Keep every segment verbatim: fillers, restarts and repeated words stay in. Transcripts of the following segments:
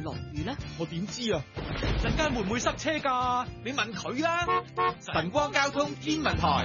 落雨呢？ 我點知啊？陣間會唔會塞車㗎？你問佢啦。晨光交通天文台。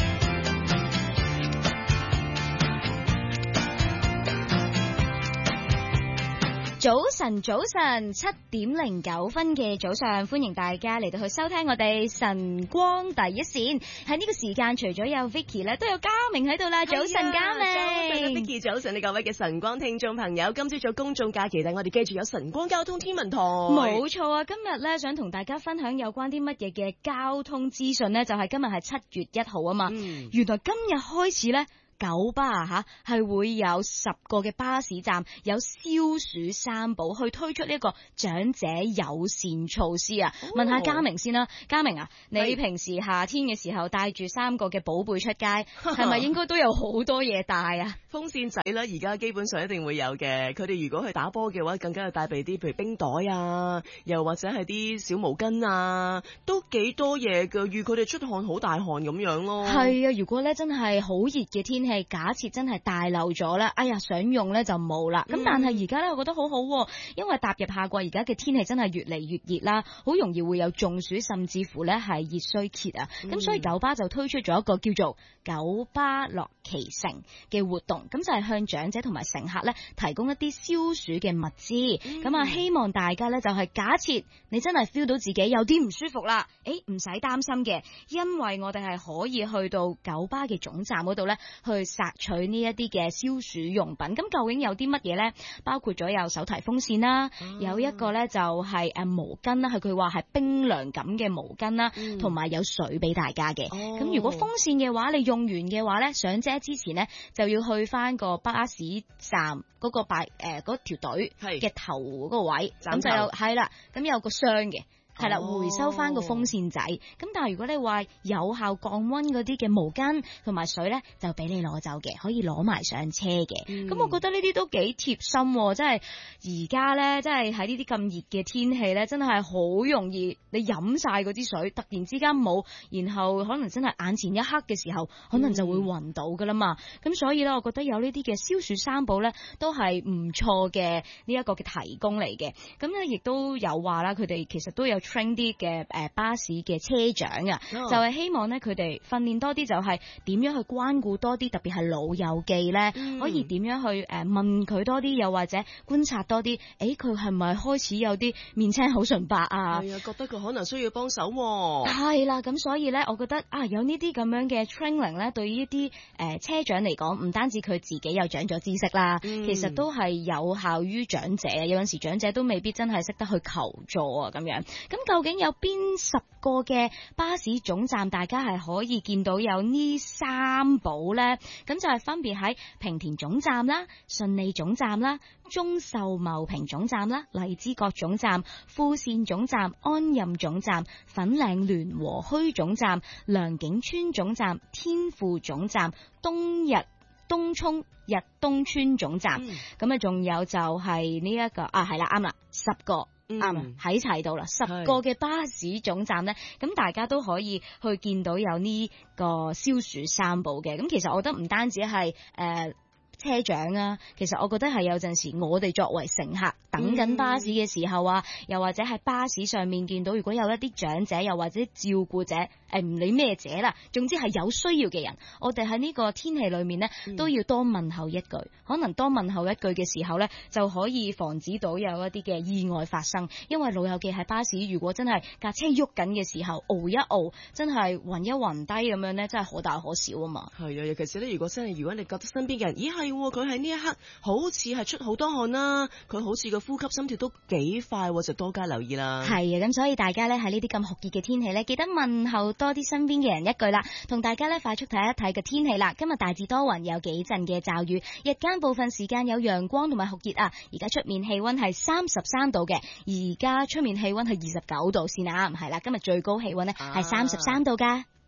早晨，早晨，七點零九分嘅早上，歡迎大家嚟到去收聽我哋晨光第一線。喺呢個時間，除咗有 Vicky 咧，都有嘉明喺度啦。早晨，嘉明。 早晨，Vicky，早晨，你各位嘅晨光聽眾朋友，今朝早公眾假期，但我哋記住有晨光交通天文台。 冇錯啊！今日咧想同大家分享有關啲乜嘢嘅交通資訊呢？就係、是、今日係七月一號啊嘛。嗯、原來今日開始咧。九巴啊吓，係會有十個嘅巴士站有消暑三寶去推出呢一個長者友善措施啊！哦、問下嘉明先啦，嘉明啊，你平時夏天嘅時候帶住三個嘅寶貝出街，係咪應該都有好多嘢帶啊？ 風扇仔啦，而家基本上一定會有嘅。佢哋如果去打波嘅話，更加要帶備啲，譬如冰袋啊，又或者係啲小毛巾啊，都幾多嘢㗎。預佢哋出汗好大汗咁樣咯。係啊，如果咧真係好熱嘅天氣。係假設真係大漏咗啦，哎呀想用咧就冇啦。咁、嗯、但係而家咧，我覺得好好，因為踏入夏季，而家嘅天氣真係越嚟越熱啦，好容易會有中暑，甚至乎咧係熱衰竭啊。咁、嗯、所以九巴就推出咗一個叫做九巴樂其成嘅活動，咁就係向長者同埋乘客咧提供一啲消暑嘅物資。咁、嗯、啊，希望大家咧就係假設你真係 feel 到自己有啲唔舒服啦，誒唔使擔心嘅，因為我哋係可以去到九巴嘅總站嗰度咧去索取呢一啲嘅消暑用品。咁究竟有啲乜嘢咧？包括咗有手提風扇啦、嗯，有一個咧就係誒毛巾啦，係佢話係冰涼感嘅毛巾啦，同、嗯、埋有水俾大家嘅。咁、哦、如果風扇嘅話，你用完嘅話咧，上車之前呢，就要去翻個巴士站嗰個擺誒嗰條隊嘅頭嗰個位，咁就有係啦，咁有個箱嘅。係啦，回收翻個風扇仔。咁、哦、但係如果你話有效降溫嗰啲嘅毛巾同埋水咧，就俾你攞走嘅，可以攞埋上車嘅。咁、嗯、我覺得呢啲都幾貼心，真係而家咧，真係喺呢啲咁熱嘅天氣咧，真係好容易你飲晒嗰啲水，突然之間冇，然後可能真係眼前一黑嘅時候，可能就會暈到噶啦嘛。咁、嗯、所以咧，我覺得有呢啲嘅消暑三寶咧，都係唔錯嘅呢一個嘅提供嚟嘅。咁咧亦都有話啦，佢哋其實都有train 啲嘅誒巴士嘅車長啊，oh. 就係希望咧佢哋訓練多啲，就係點樣去關顧多啲，特別係老友記咧，mm. 可以點樣去誒問佢多啲，又或者觀察多啲，誒佢係咪開始有啲面青口唇白啊？係啊，覺得佢可能需要幫手。係啦，咁所以咧，我覺得啊，有呢啲咁樣嘅 training 咧，對於呢啲誒車長嚟講，唔單止佢自己又長咗知識啦，mm. 其實都係有效於長者。有陣時長者都未必真係識得去求助啊，咁樣。咁究竟有邊十個嘅巴士總站大家係可以見到有呢三寶呢？咁就係分別喺平田總站啦、順利總站啦、中秀茂坪總站啦、荔枝角總站、富善總站、安蔭總站、粉嶺聯和墟總站、良景村總站、天富總站、東日東涌日東村總站。咁啊，仲有就係呢一個啊，係啦，啱啦，十個。啱喺齊到啦，十個嘅巴士總站咧，咁大家都可以去見到有呢個消暑三寶嘅。咁其實我覺得唔單止係誒。呃車長啊，其實我覺得係有陣時我哋作為乘客等緊巴士嘅時候啊、嗯，又或者喺巴士上面見到如果有一啲長者又或者照顧者，誒唔理咩者啦，總之係有需要嘅人，我哋喺呢個天氣裏面呢，都要多問候一句、嗯，可能多問候一句嘅時候呢，就可以防止到有一啲嘅意外發生。因為老友記喺巴士，如果真係架車喐緊嘅時候，熬一熬，真係暈一暈低咁樣呢，真係可大可小啊嘛。係啊，尤其是咧，如果真係如果你覺得身邊嘅人，咦係。佢喺呢一刻好似係出好多汗啦，佢好似個呼吸心跳都幾快，就多加留意啦。係啊，咁所以大家咧喺呢啲咁酷熱嘅天氣咧，記得問候多啲身邊嘅人一句啦。同大家咧快速睇一睇個天氣啦。今日大致多雲，有幾陣嘅驟雨，日間部分時間有陽光同埋酷熱啊。而家出面氣溫係三十三度嘅，而家出面氣溫係二十九度先啱，係啦。今日最高氣溫咧係三十三度噶。